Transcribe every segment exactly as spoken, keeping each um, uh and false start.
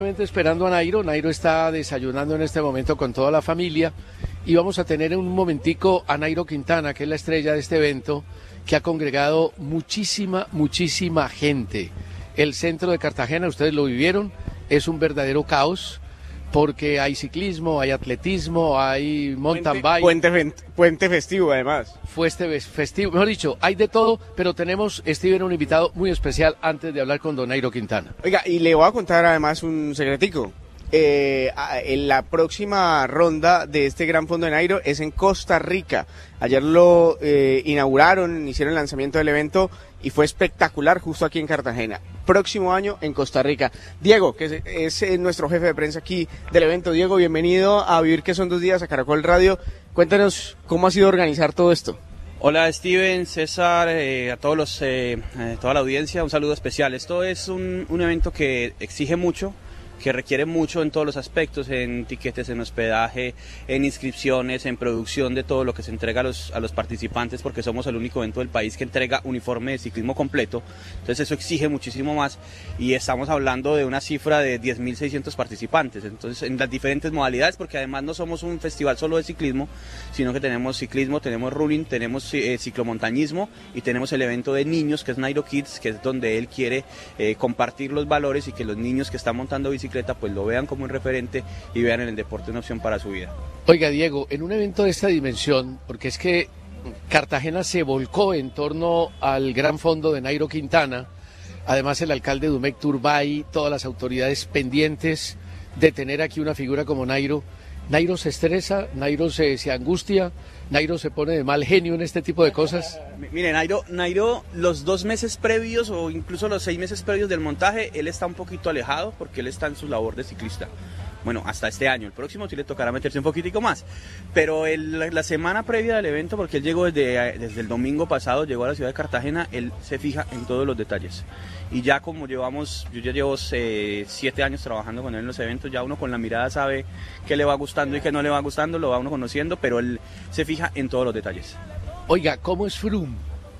Esperando a Nairo, Nairo está desayunando en este momento con toda la familia y vamos a tener en un momentico a Nairo Quintana, que es la estrella de este evento, que ha congregado muchísima, muchísima gente. El centro de Cartagena, ustedes lo vivieron, es un verdadero caos, porque hay ciclismo, hay atletismo, hay mountain bike. Puente, puente festivo, además. Fueste festivo, mejor dicho, hay de todo, pero tenemos, Steven, un invitado muy especial antes de hablar con don Nairo Quintana. Oiga, y le voy a contar además un secretico. Eh, en la próxima ronda de este Gran Fondo de Nairo es en Costa Rica. Ayer lo eh, inauguraron, hicieron el lanzamiento del evento y fue espectacular justo aquí en Cartagena. Próximo año en Costa Rica. Diego, que es, es nuestro jefe de prensa aquí del evento. Diego, bienvenido a Vivir que son dos días a Caracol Radio. Cuéntanos cómo ha sido organizar todo esto. Hola Steven, César, eh, a todos los, eh, a toda la audiencia, un saludo especial. Esto es un, un evento que exige mucho, que requiere mucho en todos los aspectos, en tiquetes, en hospedaje, en inscripciones, en producción de todo lo que se entrega a los, a los participantes, porque somos el único evento del país que entrega uniforme de ciclismo completo. Entonces eso exige muchísimo más y estamos hablando de una cifra de diez mil seiscientos participantes, entonces en las diferentes modalidades, porque además no somos un festival solo de ciclismo, sino que tenemos ciclismo, tenemos running, tenemos eh, ciclomontañismo y tenemos el evento de niños que es Nairo Kids, que es donde él quiere eh, compartir los valores y que los niños que están montando bicicleta pues lo vean como un referente y vean en el deporte una opción para su vida. Oiga, Diego, en un evento de esta dimensión, porque es que Cartagena se volcó en torno al Gran Fondo de Nairo Quintana, además el alcalde Dumec Turbay, todas las autoridades pendientes de tener aquí una figura como Nairo. Nairo se estresa, Nairo se, se angustia, Nairo se pone de mal genio en este tipo de cosas. Mire, Nairo, Nairo, los dos meses previos o incluso los seis meses previos del montaje, él está un poquito alejado porque él está en su labor de ciclista. Bueno, hasta este año, el próximo sí le tocará meterse un poquitico más, pero el, la, la semana previa del evento, porque él llegó desde, desde el domingo pasado, llegó a la ciudad de Cartagena, él se fija en todos los detalles. Y ya como llevamos, yo ya llevo eh, siete años trabajando con él en los eventos, ya uno con la mirada sabe qué le va gustando y qué no le va gustando, lo va uno conociendo, pero él se fija en todos los detalles. Oiga, ¿cómo es Froome?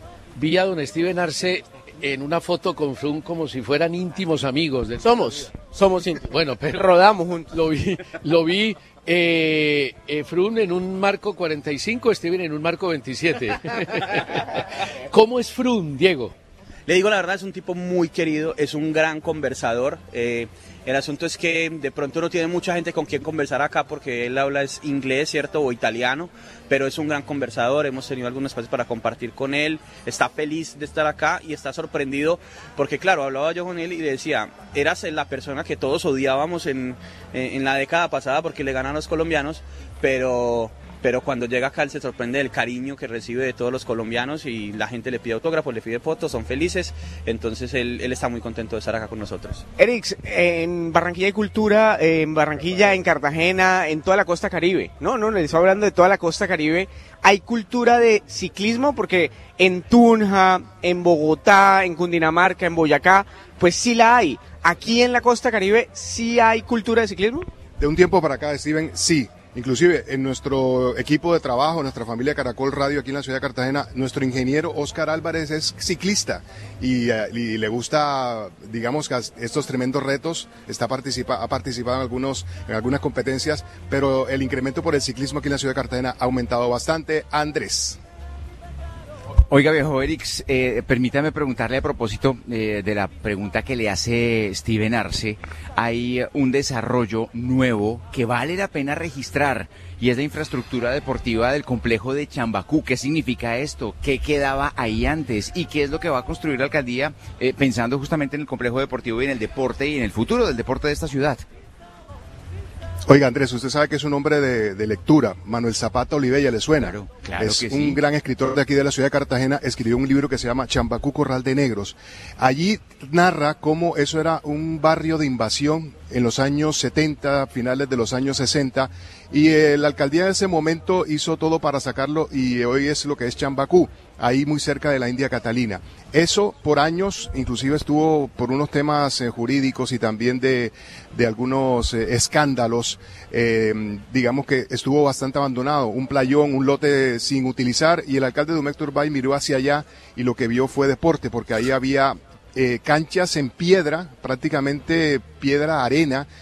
Vi a don Steven Arce en una foto con Froome como si fueran íntimos amigos. De... Somos, somos íntimos. Bueno, pero rodamos juntos. Lo vi, lo vi eh, eh, Froome en un marco cuarenta y cinco, Steven en un marco veintisiete. ¿Cómo es Froome, Diego? Le digo la verdad, es un tipo muy querido, es un gran conversador. Eh, el asunto es que de pronto no tiene mucha gente con quien conversar acá porque él habla es inglés, ¿cierto? O italiano, pero es un gran conversador, hemos tenido algunos espacios para compartir con él, está feliz de estar acá y está sorprendido porque claro, hablaba yo con él y decía, eras la persona que todos odiábamos en, en, en la década pasada porque le ganan a los colombianos, pero... pero cuando llega acá él se sorprende del cariño que recibe de todos los colombianos y la gente le pide autógrafos, le pide fotos, son felices, entonces él, él está muy contento de estar acá con nosotros. Erix, en Barranquilla hay cultura, en Barranquilla, en Cartagena, en toda la costa Caribe, no, no, les estoy hablando de toda la costa Caribe, hay cultura de ciclismo porque en Tunja, en Bogotá, en Cundinamarca, en Boyacá, pues sí la hay. Aquí en la costa Caribe sí hay cultura de ciclismo. De un tiempo para acá, Steven, sí. Inclusive en nuestro equipo de trabajo, nuestra familia Caracol Radio aquí en la ciudad de Cartagena, nuestro ingeniero Oscar Álvarez es ciclista y, y le gusta, digamos, que estos tremendos retos, está participa, ha participado en, algunos, en algunas competencias, pero el incremento por el ciclismo aquí en la ciudad de Cartagena ha aumentado bastante. Andrés. Oiga, viejo Erix, eh, permítame preguntarle a propósito eh, de la pregunta que le hace Steven Arce. Hay un desarrollo nuevo que vale la pena registrar y es la infraestructura deportiva del complejo de Chambacú. ¿Qué significa esto? ¿Qué quedaba ahí antes? ¿Y qué es lo que va a construir la alcaldía eh, pensando justamente en el complejo deportivo y en el deporte y en el futuro del deporte de esta ciudad? Oiga, Andrés, usted sabe que es un hombre de, de lectura. Manuel Zapata Olivella, ¿le suena? Claro, claro es que un sí. gran escritor de aquí de la ciudad de Cartagena. Escribió un libro que se llama Chambacú, Corral de Negros. Allí narra cómo eso era un barrio de invasión en los años setenta, finales de los años sesenta, y eh, la alcaldía en ese momento hizo todo para sacarlo y hoy es lo que es Chambacú, ahí muy cerca de la India Catalina. Eso por años, inclusive estuvo por unos temas eh, jurídicos y también de, de algunos eh, escándalos, eh, digamos que estuvo bastante abandonado, un playón, un lote sin utilizar, y el alcalde Dumec Turbay miró hacia allá y lo que vio fue deporte, porque ahí había eh, canchas en piedra, prácticamente piedra arena,